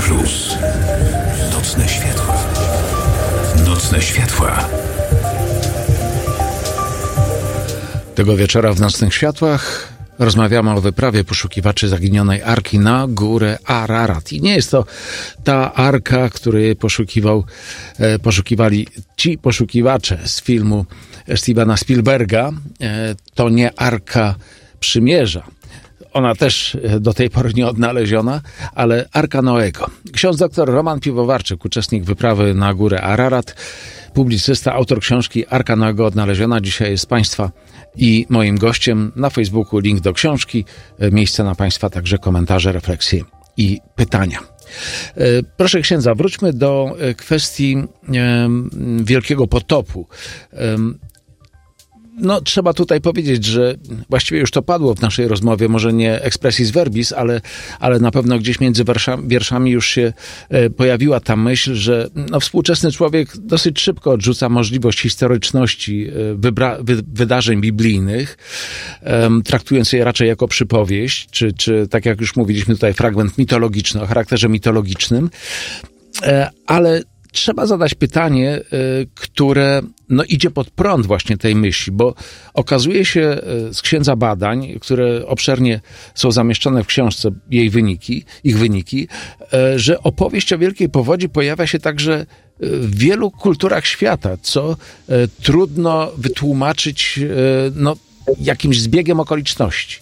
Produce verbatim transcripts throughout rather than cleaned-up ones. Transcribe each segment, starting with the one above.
Plus. Nocne światła. Nocne światła. Tego wieczora w Nocnych Światłach rozmawiamy o wyprawie poszukiwaczy zaginionej arki na górę Ararat. I nie jest to ta arka, której poszukiwał, e, poszukiwali ci poszukiwacze z filmu Stevena Spielberga. E, to nie Arka Przymierza. Ona też do tej pory nie odnaleziona, ale Arka Noego. Ksiądz doktor Roman Piwowarczyk, uczestnik wyprawy na górę Ararat, publicysta, autor książki Arka Noego odnaleziona. Dzisiaj jest Państwa i moim gościem. Na Facebooku link do książki, miejsce na Państwa, także komentarze, refleksje i pytania. Proszę księdza, wróćmy do kwestii Wielkiego Potopu. No, trzeba tutaj powiedzieć, że właściwie już to padło w naszej rozmowie, może nie expressis verbis, ale, ale na pewno gdzieś między wierszami, wierszami już się e, pojawiła ta myśl, że no, współczesny człowiek dosyć szybko odrzuca możliwość historyczności e, wybra- wy- wydarzeń biblijnych, e, traktując je raczej jako przypowieść, czy, czy tak jak już mówiliśmy tutaj, fragment mitologiczny, o charakterze mitologicznym, e, ale trzeba zadać pytanie, które no, idzie pod prąd właśnie tej myśli, bo okazuje się z księdza badań, które obszernie są zamieszczone w książce, jej wyniki, ich wyniki, że opowieść o Wielkiej Powodzi pojawia się także w wielu kulturach świata, co trudno wytłumaczyć no, jakimś zbiegiem okoliczności.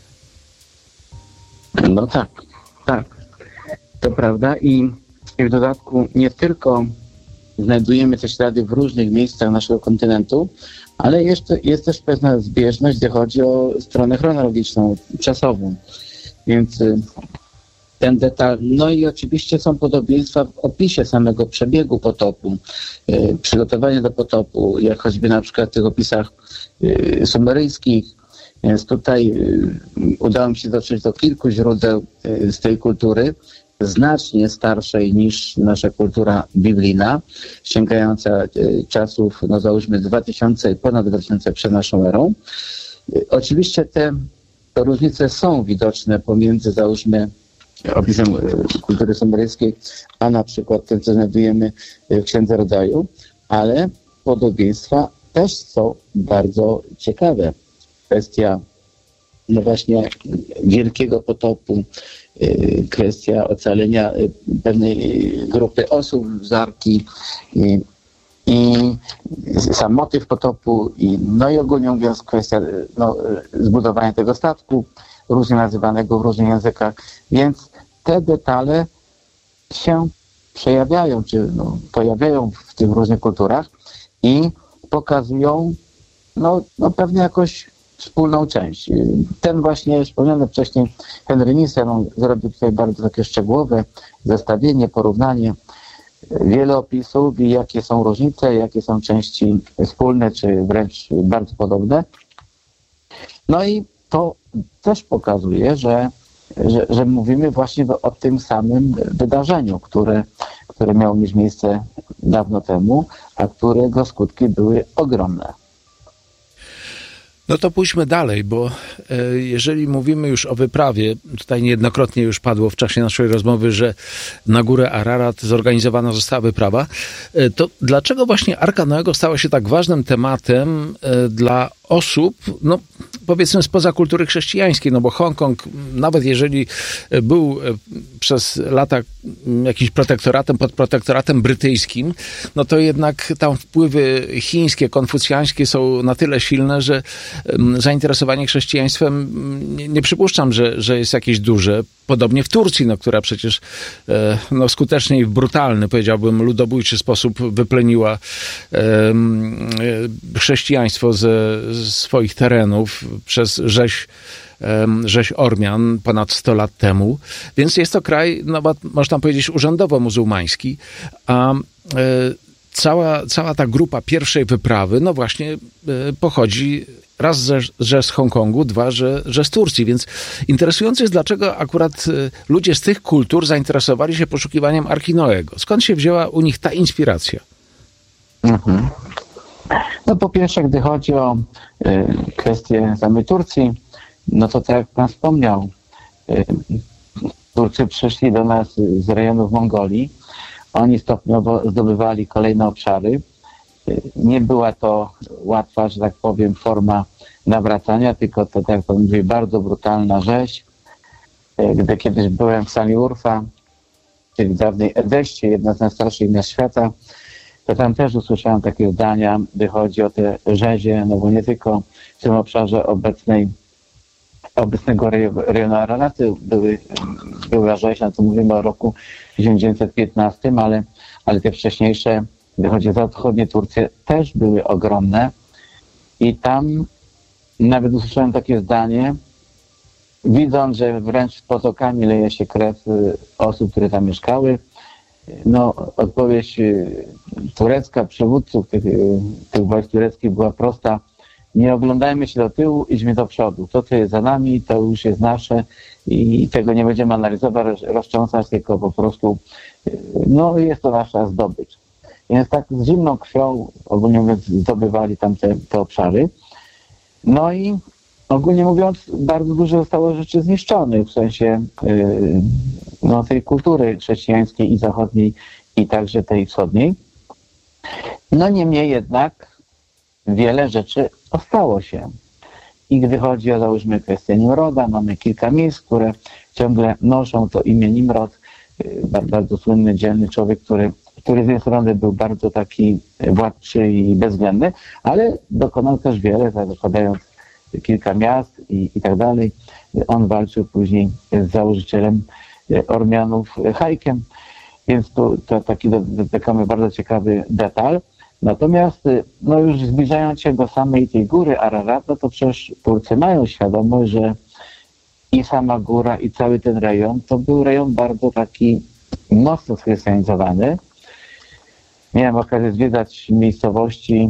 No tak, tak, to prawda i I w dodatku nie tylko znajdujemy te ślady w różnych miejscach naszego kontynentu, ale jeszcze jest też pewna zbieżność, gdy chodzi o stronę chronologiczną, czasową. Więc ten detal, no i oczywiście są podobieństwa w opisie samego przebiegu potopu, przygotowania do potopu, jak choćby na przykład w tych opisach sumeryjskich. Więc tutaj udało mi się dotrzeć do kilku źródeł z tej kultury, znacznie starszej niż nasza kultura biblijna, sięgająca czasów, no załóżmy dwa tysiące i ponad dwa tysiące przed naszą erą. Oczywiście te różnice są widoczne pomiędzy, załóżmy, opisem kultury sumeryjskiej, a na przykład tym, co znajdujemy w Księdze Rodzaju, ale podobieństwa też są bardzo ciekawe. Kwestia, no właśnie, Wielkiego Potopu, kwestia ocalenia pewnej grupy osób z arki i, i sam motyw potopu i, no i ogólnie mówiąc kwestia no, zbudowania tego statku, różnie nazywanego w różnych językach, więc te detale się przejawiają, czy no, pojawiają w tych różnych kulturach i pokazują no, no pewnie jakoś wspólną część. Ten właśnie wspomniany wcześniej Henry Nissen, on zrobił tutaj bardzo takie szczegółowe zestawienie, porównanie, wiele opisów i jakie są różnice, jakie są części wspólne, czy wręcz bardzo podobne. No i to też pokazuje, że, że, że mówimy właśnie o tym samym wydarzeniu, które, które miało mieć miejsce dawno temu, a którego skutki były ogromne. No to pójdźmy dalej, bo e, jeżeli mówimy już o wyprawie, tutaj niejednokrotnie już padło w czasie naszej rozmowy, że na górę Ararat zorganizowana została wyprawa, e, to dlaczego właśnie Arka Noego stała się tak ważnym tematem e, dla osób, no powiedzmy spoza kultury chrześcijańskiej, no bo Hongkong, nawet jeżeli był przez lata jakimś protektoratem, pod protektoratem brytyjskim, no to jednak tam wpływy chińskie, konfucjańskie są na tyle silne, że zainteresowanie chrześcijaństwem nie, nie przypuszczam, że, że jest jakieś duże. Podobnie w Turcji, no, która przecież no, skutecznie i w brutalny, powiedziałbym, ludobójczy sposób wypleniła e, chrześcijaństwo ze swoich terenów przez rzeź, e, rzeź Ormian ponad sto lat temu. Więc jest to kraj, no, można powiedzieć, urzędowo-muzułmański, a e, cała, cała ta grupa pierwszej wyprawy, no właśnie e, pochodzi raz, że, że z Hongkongu, dwa, że, że z Turcji. Więc interesujące jest, dlaczego akurat ludzie z tych kultur zainteresowali się poszukiwaniem Arki Noego. Skąd się wzięła u nich ta inspiracja? Mhm. No po pierwsze, gdy chodzi o y, kwestię samej Turcji, no to tak jak pan wspomniał, y, Turcy przyszli do nas z rejonów Mongolii. Oni stopniowo zdobywali kolejne obszary. Nie była to łatwa, że tak powiem, forma nawracania, tylko to, tak jak pan mówi, bardzo brutalna rzeź. Gdy kiedyś byłem w sali Urfa, czyli w dawnej Edeście, jedna z najstarszych miast świata, to tam też usłyszałem takie zdania, gdy chodzi o te rzezie, no bo nie tylko w tym obszarze obecnej, obecnego rejonu Araraty były, była rzeź, no to mówimy o roku tysiąc dziewięćset piętnastym, ale, ale te wcześniejsze, gdy chodzi o zachodnie Turcje, też były ogromne i tam nawet usłyszałem takie zdanie, widząc, że wręcz potokami leje się krew osób, które tam mieszkały. No, odpowiedź turecka, przywódców tych, tych wojsk tureckich była prosta. Nie oglądajmy się do tyłu, idźmy do przodu. To, co jest za nami, to już jest nasze i tego nie będziemy analizować, roztrząsać, tylko po prostu no, jest to nasza zdobycz. Więc tak z zimną krwią, ogólnie mówiąc, zdobywali tam te, te obszary. No i ogólnie mówiąc, bardzo dużo zostało rzeczy zniszczonych, w sensie yy, no, tej kultury chrześcijańskiej i zachodniej, i także tej wschodniej. No niemniej jednak wiele rzeczy ostało się. I gdy chodzi o, załóżmy, kwestię Nimroda, mamy kilka miejsc, które ciągle noszą to imię Nimrod, yy, bardzo, bardzo słynny, dzielny człowiek, który, który z jednej strony był bardzo taki władczy i bezwzględny, ale dokonał też wiele, zakładając kilka miast i, i tak dalej. On walczył później z założycielem Ormianów Hajkiem, więc tu to taki dotykamy bardzo ciekawy detal. Natomiast no już zbliżając się do samej tej góry Ararat, no to przecież Turcy mają świadomość, że i sama góra, i cały ten rejon to był rejon bardzo taki mocno schrystianizowany. Miałem okazję zwiedzać miejscowości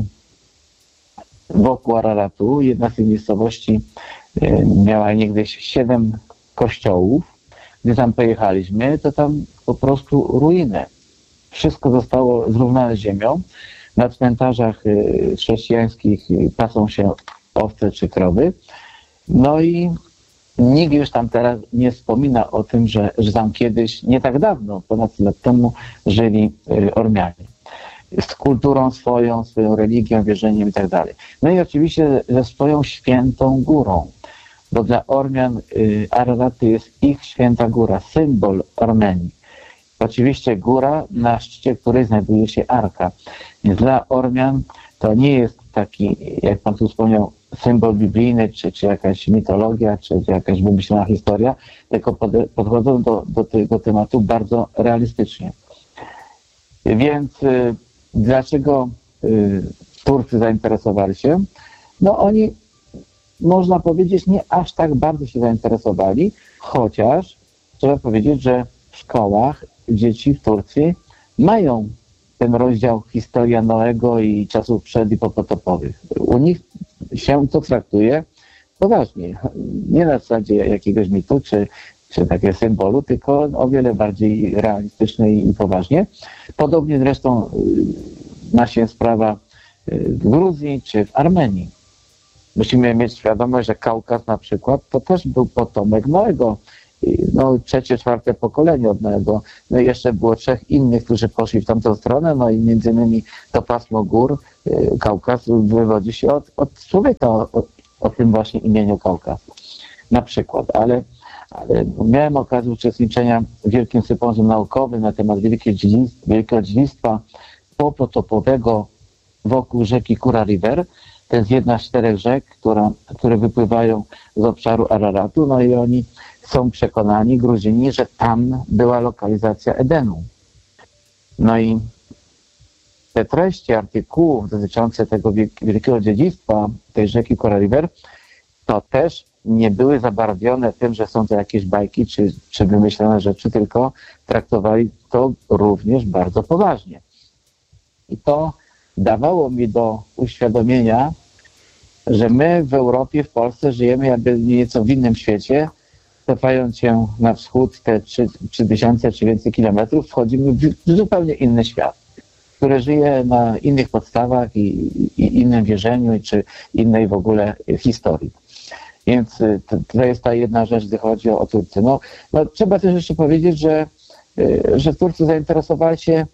wokół Araratu. Jedna z tych miejscowości miała niegdyś siedem kościołów. Gdy tam pojechaliśmy, to tam po prostu ruiny. Wszystko zostało zrównane z ziemią. Na cmentarzach chrześcijańskich pasą się owce czy krowy. No i nikt już tam teraz nie wspomina o tym, że, że tam kiedyś, nie tak dawno, ponad sto lat temu, żyli Ormianie. Z kulturą swoją, swoją religią, wierzeniem i tak dalej. No i oczywiście ze swoją świętą górą, bo dla Ormian y, Ararat to jest ich święta góra, symbol Armenii. Oczywiście góra, na szczycie której znajduje się Arka. Więc dla Ormian to nie jest taki, jak pan tu wspomniał, symbol biblijny, czy, czy jakaś mitologia, czy, czy jakaś wymyślona historia, tylko pod, podchodzą do, do tego tematu bardzo realistycznie. Więc y, dlaczego y, Turcy zainteresowali się? No oni, można powiedzieć, nie aż tak bardzo się zainteresowali, chociaż trzeba powiedzieć, że w szkołach dzieci w Turcji mają ten rozdział historia Noego i czasów przed- i popotopowych. U nich się to traktuje poważnie. Nie na zasadzie jakiegoś mitu czy, czy takiego symbolu, tylko o wiele bardziej realistycznie i poważnie. Podobnie zresztą ma się sprawa w Gruzji czy w Armenii. Musimy mieć świadomość, że Kaukaz na przykład to też był potomek Noego. No, trzecie, czwarte pokolenie od Noego. No i jeszcze było trzech innych, którzy poszli w tamtą stronę, no i między innymi to pasmo gór, Kaukaz, wywodzi się od, od człowieka o, o tym właśnie imieniu Kaukaz. Na przykład, ale, ale miałem okazję uczestniczenia w wielkim sympozjum naukowym na temat wielkiego dziedzictwa, wielkiego dziedzictwa popotopowego wokół rzeki Kura River. To jest jedna z czterech rzek, która, które wypływają z obszaru Araratu, no i oni są przekonani, Gruzini, że tam była lokalizacja Edenu. No i te treści artykułów dotyczące tego wielkiego dziedzictwa tej rzeki Kura River, to też nie były zabarwione tym, że są to jakieś bajki czy, czy wymyślone rzeczy, tylko traktowali to również bardzo poważnie. I to dawało mi do uświadomienia, że my w Europie, w Polsce żyjemy jakby nieco w innym świecie. Cofając się na wschód te trzy tysiące czy więcej kilometrów, wchodzimy w zupełnie inny świat, który żyje na innych podstawach i, i innym wierzeniu, czy innej w ogóle historii. Więc to, to jest ta jedna rzecz, gdy chodzi o, o Turcję. No, no, trzeba też jeszcze powiedzieć, że, że Turcy zainteresowali się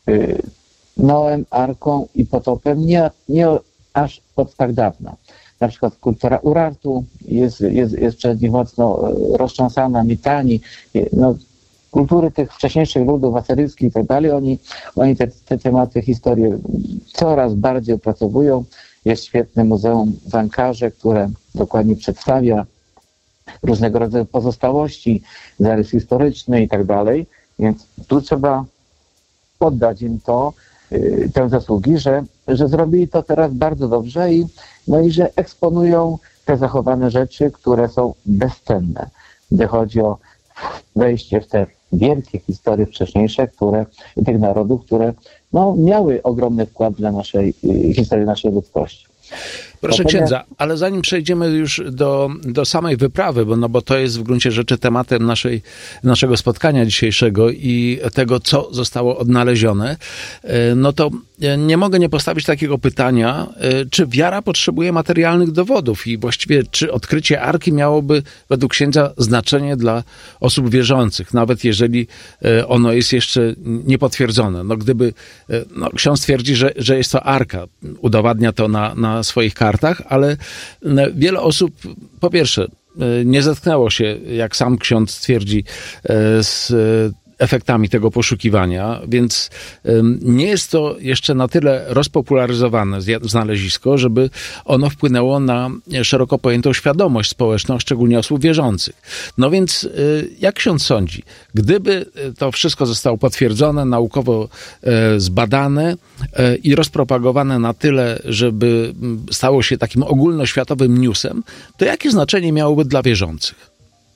Noem, Arką i potopem nie, nie aż od tak dawna. Na przykład kultura Urartu jest, jest, jest przez nich mocno roztrząsana, mitani, no, kultury tych wcześniejszych ludów asyryjskich i tak dalej, oni, oni te, te tematy, historie coraz bardziej opracowują. Jest świetne muzeum w Ankarze, które dokładnie przedstawia różnego rodzaju pozostałości, zarys historyczny i tak dalej. Więc tu trzeba poddać im to, yy, tę zasługi, że, że zrobili to teraz bardzo dobrze i, no i że eksponują te zachowane rzeczy, które są bezcenne, gdy chodzi o wejście w te wielkie historie wcześniejsze, które, tych narodów, które no, miały ogromny wkład dla naszej yy, historii naszej ludzkości. Proszę księdza, ale zanim przejdziemy już do, do samej wyprawy, bo, no bo to jest w gruncie rzeczy tematem naszej, naszego spotkania dzisiejszego i tego, co zostało odnalezione, no to nie mogę nie postawić takiego pytania, czy wiara potrzebuje materialnych dowodów i właściwie czy odkrycie Arki miałoby według księdza znaczenie dla osób wierzących, nawet jeżeli ono jest jeszcze niepotwierdzone. No gdyby, no ksiądz twierdzi, że, że jest to Arka, udowadnia to na, na swoich kartach, ale wiele osób, po pierwsze, nie zetknęło się, jak sam ksiądz twierdzi, z efektami tego poszukiwania, więc nie jest to jeszcze na tyle rozpopularyzowane znalezisko, żeby ono wpłynęło na szeroko pojętą świadomość społeczną, szczególnie osób wierzących. No więc jak ksiądz sądzi, gdyby to wszystko zostało potwierdzone, naukowo zbadane i rozpropagowane na tyle, żeby stało się takim ogólnoświatowym newsem, to jakie znaczenie miałoby dla wierzących?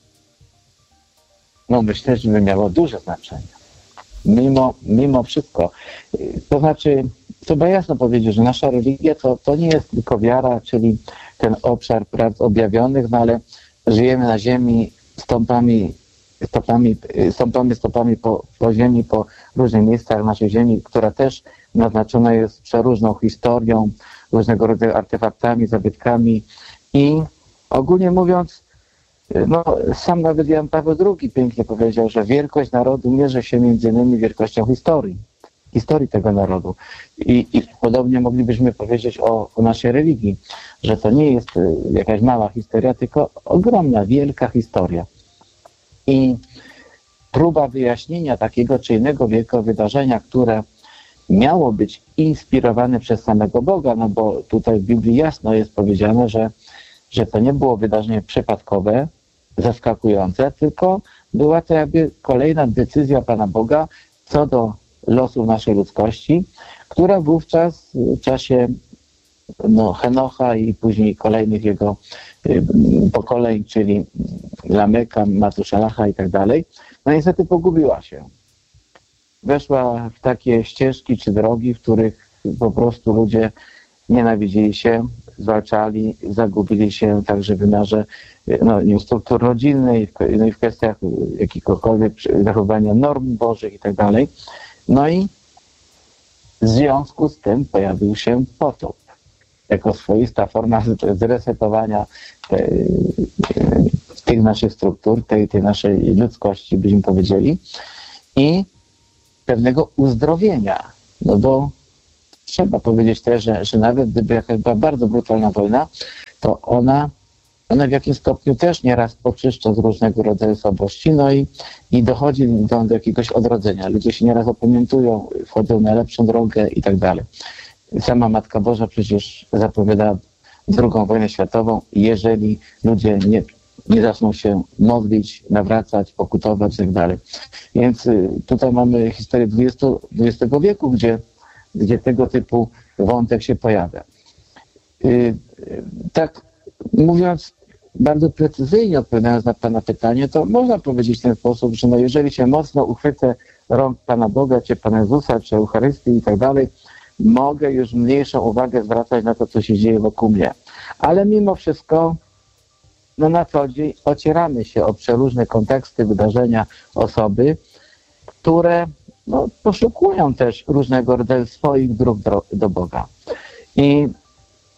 No myślę, że by miało duże znaczenie. Mimo, mimo wszystko. To znaczy, trzeba jasno powiedzieć, że nasza religia to, to nie jest tylko wiara, czyli ten obszar praw objawionych, no ale żyjemy na ziemi stąpami, stopami, stąpamy stopami po, po ziemi, po różnych miejscach naszej ziemi, która też naznaczona jest przeróżną historią, różnego rodzaju artefaktami, zabytkami i ogólnie mówiąc, no, sam nawet Jan Paweł drugi pięknie powiedział, że wielkość narodu mierzy się między innymi wielkością historii, historii tego narodu. I, i podobnie moglibyśmy powiedzieć o, o naszej religii, że to nie jest jakaś mała historia, tylko ogromna, wielka historia. I próba wyjaśnienia takiego czy innego wielkiego wydarzenia, które miało być inspirowane przez samego Boga, no bo tutaj w Biblii jasno jest powiedziane, że że to nie było wydarzenie przypadkowe, zaskakujące, tylko była to jakby kolejna decyzja Pana Boga co do losów naszej ludzkości, która wówczas w czasie no, Henocha i później kolejnych jego y, pokoleń, czyli Lameka, Matuszalacha i tak dalej, no niestety pogubiła się. Weszła w takie ścieżki czy drogi, w których po prostu ludzie nienawidzili się, zwalczali, zagubili się także w wymiarze no, nie, struktur rodzinnej, no i w kwestiach jakichkolwiek zachowania norm bożych i tak dalej. No i w związku z tym pojawił się potop jako swoista forma zresetowania te, tych naszych struktur, tej, tej naszej ludzkości, byśmy powiedzieli, i pewnego uzdrowienia, no bo trzeba powiedzieć też, że, że nawet gdyby jakaś była bardzo brutalna wojna, to ona, ona w jakimś stopniu też nieraz poczyszcza z różnego rodzaju słabości, no i, i dochodzi do, do jakiegoś odrodzenia. Ludzie się nieraz opamiętują, wchodzą na lepszą drogę i tak dalej. Sama Matka Boża przecież zapowiada drugą wojnę światową, jeżeli ludzie nie, nie zaczną się modlić, nawracać, pokutować i tak dalej. Więc tutaj mamy historię dwudziestego wieku, gdzie gdzie tego typu wątek się pojawia. Yy, tak mówiąc bardzo precyzyjnie, odpowiadając na Pana pytanie, to można powiedzieć w ten sposób, że no jeżeli się mocno uchwycę rąk Pana Boga, czy Pana Jezusa, czy Eucharystii i tak dalej, mogę już mniejszą uwagę zwracać na to, co się dzieje wokół mnie. Ale mimo wszystko no na co dzień ocieramy się o przeróżne konteksty, wydarzenia, osoby, które no, poszukują też różnego rodzaju swoich dróg do, do Boga. I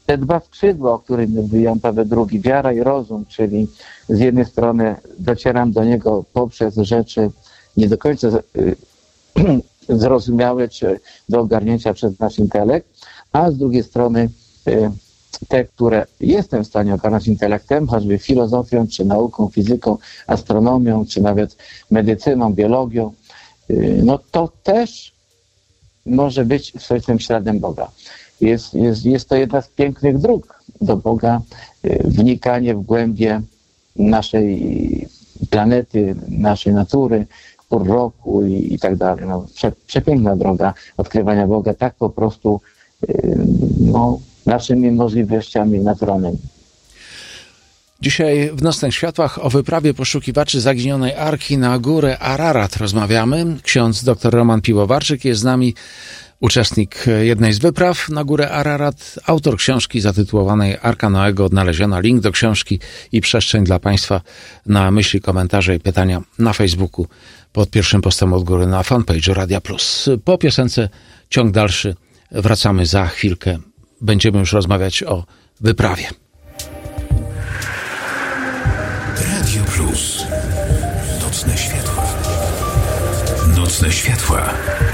te dwa skrzydła, o których mówił Jan Paweł drugi, wiara i rozum, czyli z jednej strony docieram do niego poprzez rzeczy nie do końca zrozumiałe czy do ogarnięcia przez nasz intelekt, a z drugiej strony te, które jestem w stanie ogarnąć intelektem, choćby filozofią, czy nauką, fizyką, astronomią, czy nawet medycyną, biologią, no to też może być swoistym śladem Boga. Jest, jest, jest to jedna z pięknych dróg do Boga, wnikanie w głębie naszej planety, naszej natury, pór roku i, i tak dalej. No, prze, przepiękna droga odkrywania Boga, tak po prostu no, naszymi możliwościami naturalnymi. Dzisiaj w Nocnych Światłach o wyprawie poszukiwaczy zaginionej Arki na górę Ararat rozmawiamy. Ksiądz dr Roman Piwowarczyk jest z nami, uczestnik jednej z wypraw na górę Ararat, autor książki zatytułowanej Arka Noego odnaleziona. Link do książki i przestrzeń dla Państwa na myśli, komentarze i pytania na Facebooku pod pierwszym postem od góry na fanpage'u Radia Plus. Po piosence ciąg dalszy. Wracamy za chwilkę. Będziemy już rozmawiać o wyprawie. Radio Plus. Nocne światła. Nocne światła.